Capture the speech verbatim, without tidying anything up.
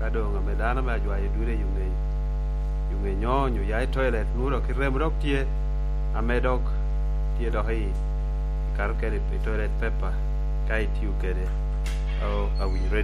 adong amedana ma jwa idure yunge yunge nyonyo ya toilet nuro kirem dok tie amedok tie do hi kar kede toilet paper kai tiu kede au awinjre